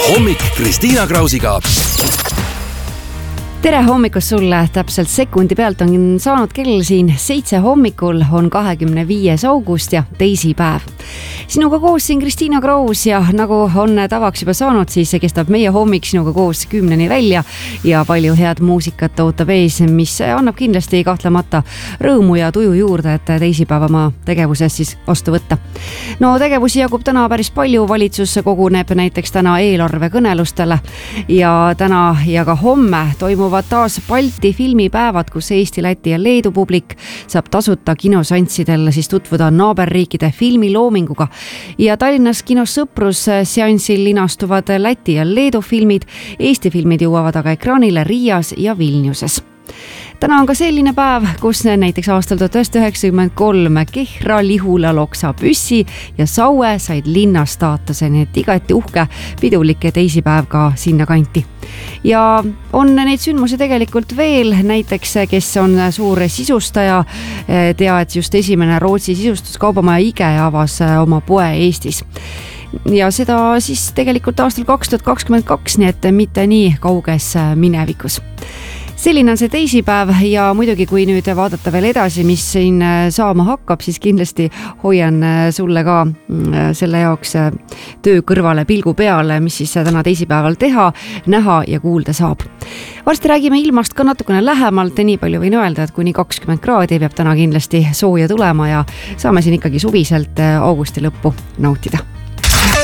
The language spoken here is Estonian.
Hommik Kristiina Krausiga. Tere hommikust sulle, täpselt sekundi pealt on saanud kell siin 7 hommikul, on 25. august ja teisipäev. Sinuga koos siin Kristiina Kraus ja nagu on tavaks juba saanud, siis kestab meie hommik sinuga koos 10 välja ja palju head muusikat ootab ees, mis annab kindlasti kahtlemata rõõmu ja tuju juurde, et teisipäeva oma tegevuses siis vastu võtta. No tegevusi jagub täna päris palju, valitsus koguneb näiteks täna eelarvekõnelustele ja täna ja ka homme toimuvad taas Balti filmipäevad, kus Eesti, Läti ja Leedu publik saab tasuta kinosanssidel siis tutvuda naaberriikide filmiloominguga. Ja Tallinnas kinos Sõprus seansil linastuvad Läti ja Leedu filmid, Eesti filmid jõuavad aga ekraanile Riias ja Vilniuses. Täna on ka selline päev, kus näiteks aastal 1993 Kehra, Lihula, Loksa, Püssi ja Saue said linnastaatuse, nii et igati uhke pidulik teisipäev ka sinna kanti. Ja on neid sündmusi tegelikult veel, näiteks kes on suur sisustaja, tea, et just esimene Rootsi sisustuskaubamaja IKEA avas oma poe Eestis. Ja seda siis tegelikult aastal 2022, nii et mitte nii kauges minevikus. Selline on see teisipäev ja muidugi kui nüüd vaadata veel edasi, mis siin saama hakkab, siis kindlasti hoian sulle ka selle jaoks töö kõrvale pilgu peale, mis siis täna teisipäeval teha, näha ja kuulda saab. Varsti räägime ilmast ka natukene lähemalt, nii palju võin öelda, et kuni 20 kraadi peab täna kindlasti sooja tulema ja saame siin ikkagi suviselt augusti lõppu nautida.